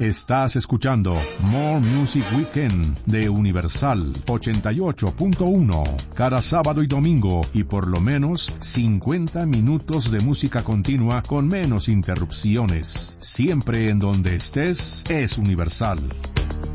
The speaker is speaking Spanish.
Estás escuchando More Music Weekend de Universal 88.1. Cada sábado y domingo y por lo menos 50 minutos de música continua con menos interrupciones. Siempre en donde estés es Universal.